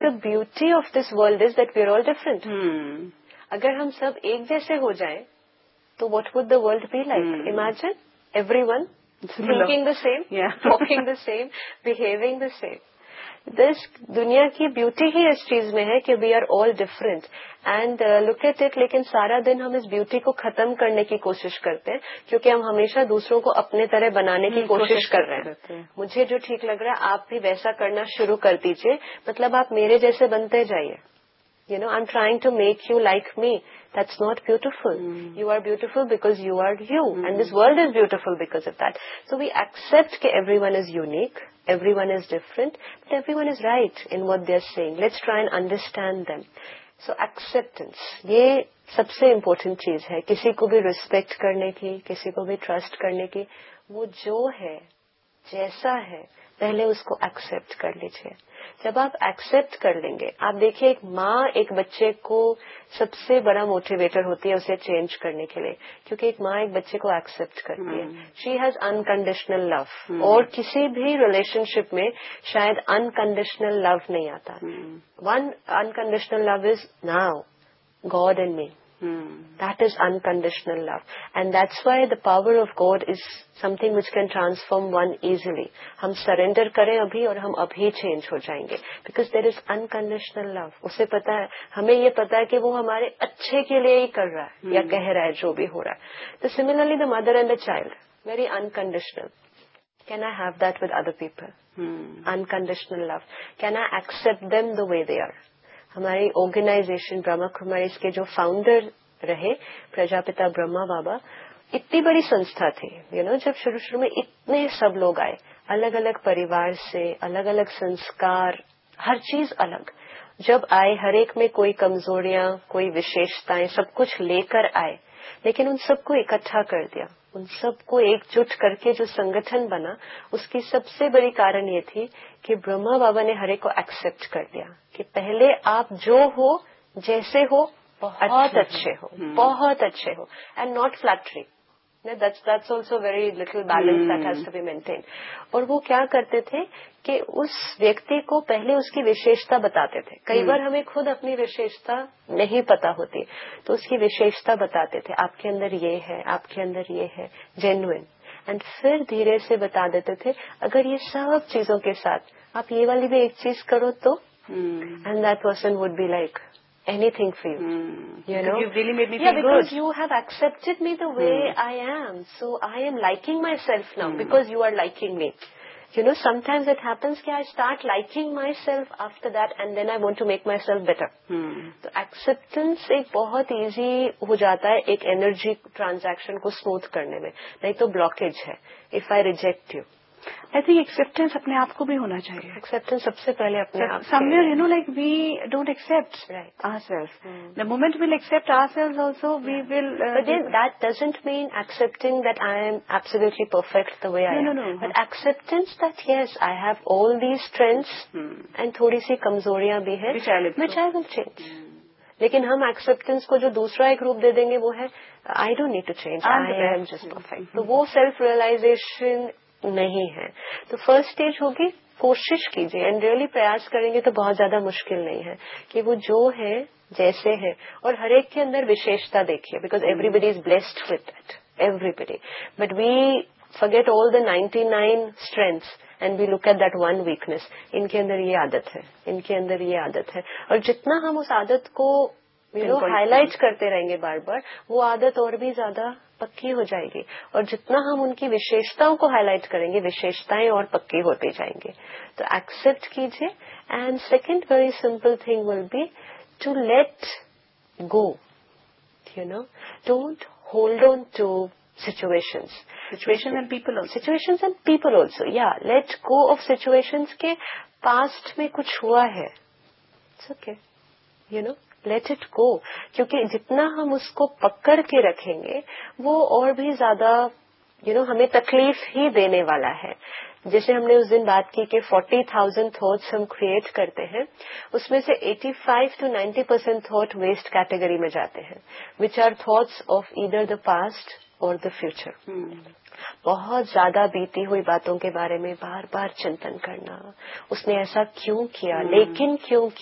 the beauty of this world is that we are all different. अगर हम सब एक जैसे हो जाएं, तो what would the world be like? Imagine everyone thinking the same, talking the same, behaving the same. This दुनिया की ब्यूटी ही इस चीज में है कि we are all different and look at it. लेकिन सारा दिन हम इस ब्यूटी को खत्म करने की कोशिश करते हैं क्योंकि हम हमेशा दूसरों को अपने तरह बनाने की कोशिश कर रहे हैं. मुझे जो ठीक लग रहा है आप भी वैसा करना शुरू कर दीजिए, मतलब आप मेरे जैसे बनते जाइए. You know, I'm trying to make you like me. That's not beautiful. You are beautiful because you are you. And this world is beautiful because of that. So we accept that everyone is unique, everyone is different, but everyone is right in what they're saying. Let's try and understand them. So acceptance. ये सबसे important चीज है. किसी को भी respect करने की, किसी को भी trust करने की. वो जो है, जैसा है, पहले उसको accept कर लीजिए. जब आप एक्सेप्ट कर लेंगे, आप देखिए एक माँ एक बच्चे को सबसे बड़ा मोटिवेटर होती है उसे चेंज करने के लिए, क्योंकि एक माँ एक बच्चे को एक्सेप्ट करती है. She has unconditional love. और किसी भी रिलेशनशिप में शायद अनकंडीशनल लव नहीं आता. One unconditional love is now God and me. That is unconditional love, and that's why the power of God is something which can transform one easily. हम surrender करें अभी और हम अभी change हो जाएंगे, because there is unconditional love. उसे पता है, हमें ये पता है कि वो हमारे अच्छे के लिए ही कर रहा है या कह रहा है जो भी हो रहा है. So similarly the mother and the child, very unconditional. Can I have that with other people? Unconditional love. Can I accept them the way they are? हमारी ऑर्गेनाइजेशन ब्रह्मा कुमारीज के जो फाउंडर रहे प्रजापिता ब्रह्मा बाबा, इतनी बड़ी संस्था थी. जब शुरू में इतने सब लोग आए, अलग अलग परिवार से, अलग अलग संस्कार, हर चीज अलग. जब आए हर एक में कोई कमजोरियां, कोई विशेषताएं, सब कुछ लेकर आए, लेकिन उन सबको इकट्ठा कर दिया. उन सबको एकजुट करके जो संगठन बना, उसकी सबसे बड़ी कारण ये थी कि ब्रह्मा बाबा ने हर एक को एक्सेप्ट कर दिया कि पहले आप जो हो, जैसे हो, बहुत अच्छे हो, बहुत अच्छे हो, and not flattery. That's also very little balance that has to be maintained. और वो क्या करते थे कि उस व्यक्ति को पहले उसकी विशेषता बताते थे. कई बार हमें खुद अपनी विशेषता नहीं पता होती, तो उसकी विशेषता बताते थे. आपके अंदर ये है, आपके अंदर ये है, जेन्युइन. एंड फिर धीरे से बता देते थे अगर ये सब चीजों के साथ आप ये वाली भी एक चीज करो तो, and that person would be like anything for you. You really made me feel good. Because you have accepted me the way I am. So I am liking myself now because you are liking me. Sometimes it happens that I start liking myself after that and then I want to make myself better. So acceptance एक बहुत easy हो जाता है एक energy transaction को smooth करने में. नहीं तो blockage है. If I reject you. I think acceptance अपने आप को भी होना चाहिए. Acceptance सबसे पहले अपने आप. Somewhere, like we don't accept right. ourselves. The moment we'll accept ourselves also, we will... but then that doesn't mean accepting that I am absolutely perfect the way I am. No. But acceptance that yes, I have all these strengths and थोड़ी सी कमजोरियां भी है, which I will change. लेकिन हम acceptance को जो दूसरा एक रूप दे देंगे वो है I don't need to change, I am just perfect. तो वो सेल्फ रियलाइजेशन नहीं है. तो फर्स्ट स्टेज होगी कोशिश कीजिए एंड रियली प्रयास करेंगे तो बहुत ज्यादा मुश्किल नहीं है कि वो जो है जैसे है. और हर एक के अंदर विशेषता देखिए, because everybody is blessed with that, everybody. But we forget all the 99 strengths and we look at that one weakness. इनके अंदर ये आदत है, इनके अंदर ये आदत है. और जितना हम उस आदत को हाईलाइट करते रहेंगे बार बार, वो आदत और भी ज्यादा पक्की हो जाएगी. और जितना हम उनकी विशेषताओं को हाईलाइट करेंगे, विशेषताएं और पक्की होती जाएंगी. तो एक्सेप्ट कीजिए. And second very simple thing will be to let go. Don't hold on to situations and people also. Yeah, let go of situations के past में कुछ हुआ है. It's okay. Let it go. क्योंकि जितना हम उसको पकड़ के रखेंगे वो और भी ज्यादा हमें तकलीफ ही देने वाला है. जैसे हमने उस दिन बात की कि 40,000 थॉट्स हम क्रिएट करते हैं, उसमें से 85 to 90% थॉट वेस्ट कैटेगरी में जाते हैं, which are thoughts of either the past और द फ्यूचर. बहुत ज्यादा बीती हुई बातों के बारे में बार बार चिंतन करना, उसने ऐसा क्यों किया, लेकिन क्यों